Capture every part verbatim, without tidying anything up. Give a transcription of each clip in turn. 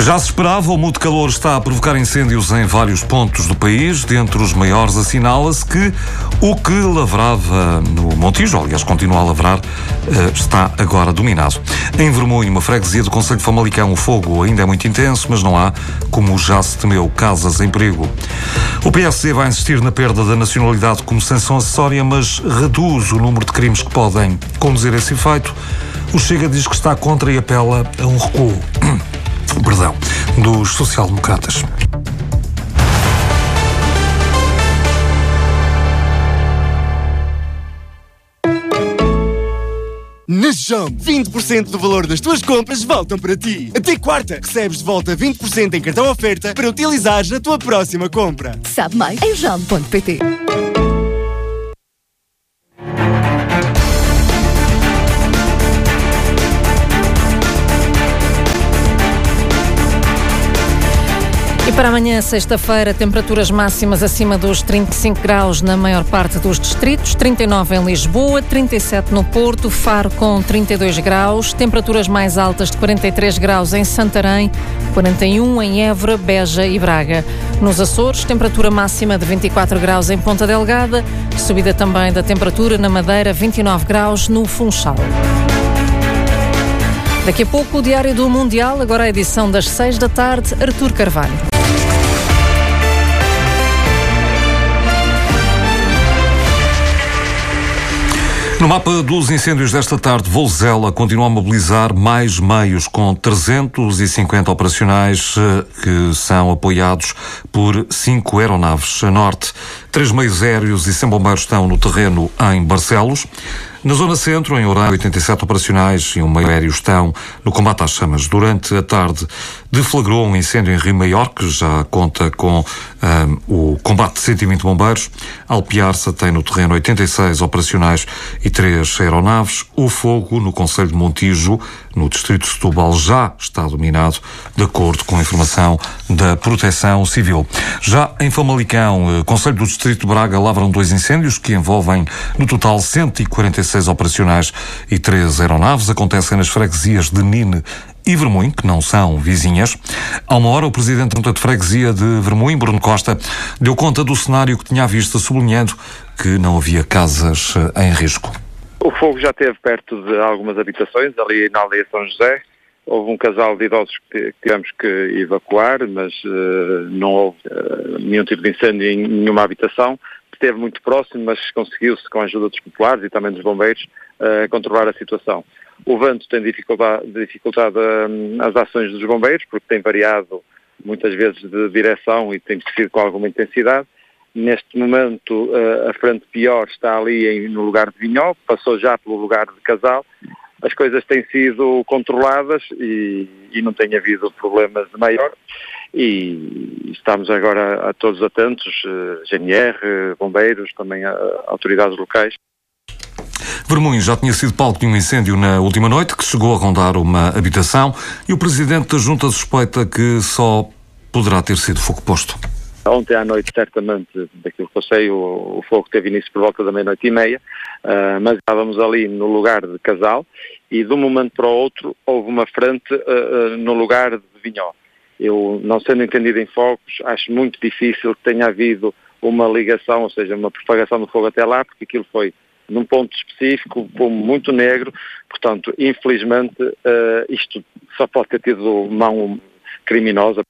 Já se esperava, o muito calor está a provocar incêndios em vários pontos do país. Dentre os maiores assinala-se que o que lavrava no Montijo, aliás, continua a lavrar, está agora dominado. Em Vermoinho, uma freguesia do concelho de Famalicão, o fogo ainda é muito intenso, mas não há, como já se temeu, casas em perigo. O P S D vai insistir na perda da nacionalidade como sanção acessória, mas reduz o número de crimes que podem conduzir a esse efeito. O Chega diz que está contra e apela a um recuo. Perdão, dos social-democratas. Na Jump, vinte por cento do valor das tuas compras voltam para ti. Até quarta, recebes de volta vinte por cento em cartão oferta para utilizares na tua próxima compra. Sabe mais em jump ponto pt. E para amanhã, sexta-feira, temperaturas máximas acima dos trinta e cinco graus na maior parte dos distritos, trinta e nove em Lisboa, trinta e sete no Porto, Faro com trinta e dois graus, temperaturas mais altas de quarenta e três graus em Santarém, quarenta e um em Évora, Beja e Braga. Nos Açores, temperatura máxima de vinte e quatro graus em Ponta Delgada, subida também da temperatura na Madeira, vinte e nove graus no Funchal. Daqui a pouco, o Diário do Mundial, agora a edição das seis da tarde, Artur Carvalho. No mapa dos incêndios desta tarde, Vouzela continua a mobilizar mais meios, com trezentos e cinquenta operacionais que são apoiados por cinco aeronaves a norte. Três meios aéreos e cem bombeiros estão no terreno em Barcelos. Na Zona Centro, em Ourã, oitenta e sete operacionais e um meio aéreo estão no combate às chamas. Durante a tarde, deflagrou um incêndio em Rio Maior, que já conta com um, o combate de cento e vinte bombeiros. Alpiarça tem no terreno oitenta e seis operacionais e três aeronaves. O fogo no concelho de Montijo, no distrito de Setúbal, já está dominado, de acordo com a informação da Proteção Civil. Já em Famalicão, concelho do distrito de Braga, lavram dois incêndios que envolvem, no total, cento e quarenta e seis operacionais e três aeronaves. Acontecem nas freguesias de Nine e Vermoinho, que não são vizinhas. Há uma hora, o presidente da Junta de Freguesia de Vermoinho, Bruno Costa, deu conta do cenário que tinha à vista, sublinhando que não havia casas em risco. O fogo já esteve perto de algumas habitações, ali na aldeia São José. Houve um casal de idosos que tivemos que evacuar, mas uh, não houve uh, nenhum tipo de incêndio em nenhuma habitação. Esteve muito próximo, mas conseguiu-se, com a ajuda dos populares e também dos bombeiros, uh, controlar a situação. O vento tem dificultado, dificultado uh, as ações dos bombeiros, porque tem variado muitas vezes de direção e tem sido com alguma intensidade. Neste momento, uh, a frente pior está ali em, no lugar de Vinhó, passou já pelo lugar de Casal. As coisas têm sido controladas e, e não tem havido problemas de maior. E estamos agora a todos atentos, G N R, bombeiros, também a, a autoridades locais. Vermoinho já tinha sido palco de um incêndio na última noite, que chegou a rondar uma habitação, e o presidente da Junta suspeita que só poderá ter sido fogo posto. Ontem à noite, certamente, daquilo que eu sei, o, o fogo teve início por volta da meia-noite e meia, uh, mas estávamos ali no lugar de Casal e de um momento para o outro houve uma frente uh, uh, no lugar de Vinhó. Eu, não sendo entendido em fogos, acho muito difícil que tenha havido uma ligação, ou seja, uma propagação do fogo até lá, porque aquilo foi num ponto específico, muito negro. Portanto, infelizmente, uh, isto só pode ter tido mão criminosa.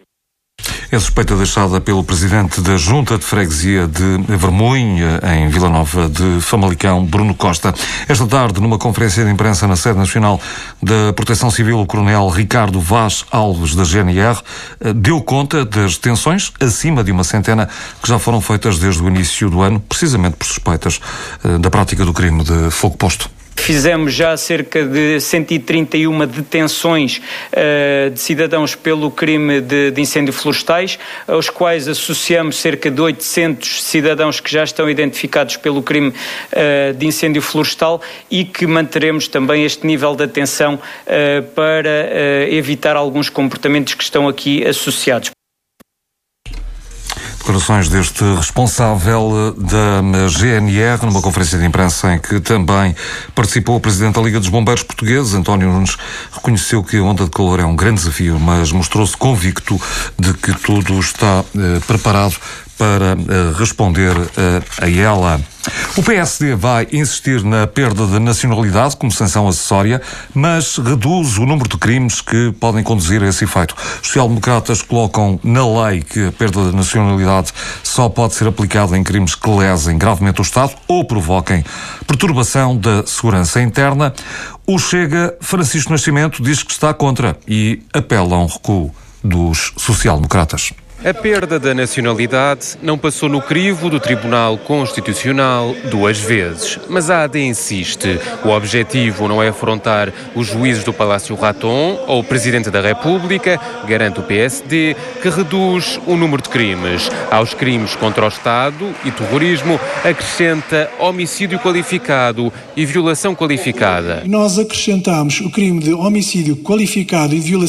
É suspeita deixada pelo presidente da Junta de Freguesia de Vermoinho, em Vila Nova de Famalicão, Bruno Costa. Esta tarde, numa conferência de imprensa na sede nacional da Proteção Civil, o coronel Ricardo Vaz Alves, da G N R, deu conta das detenções, acima de uma centena, que já foram feitas desde o início do ano, precisamente por suspeitas da prática do crime de fogo posto. Fizemos já cerca de cento e trinta e uma detenções uh, de cidadãos pelo crime de, de incêndio florestais, aos quais associamos cerca de oitocentos cidadãos que já estão identificados pelo crime uh, de incêndio florestal e que manteremos também este nível de atenção uh, para uh, evitar alguns comportamentos que estão aqui associados. De declarações deste responsável da G N R numa conferência de imprensa em que também participou o Presidente da Liga dos Bombeiros Portugueses. António Nunes reconheceu que a onda de calor é um grande desafio, mas mostrou-se convicto de que tudo está eh, preparado para uh, responder uh, a ela. O P S D vai insistir na perda de nacionalidade como sanção acessória, mas reduz o número de crimes que podem conduzir a esse efeito. Os social-democratas colocam na lei que a perda de nacionalidade só pode ser aplicada em crimes que lesem gravemente o Estado ou provoquem perturbação da segurança interna. O Chega, Francisco Nascimento, diz que está contra e apela a um recuo dos social-democratas. A perda da nacionalidade não passou no crivo do Tribunal Constitucional duas vezes, mas a A D insiste. O objetivo não é afrontar os juízes do Palácio Raton ou o Presidente da República, garante o P S D, que reduz o número de crimes. Aos crimes contra o Estado e terrorismo, acrescenta homicídio qualificado e violação qualificada. Nós acrescentamos o crime de homicídio qualificado e violação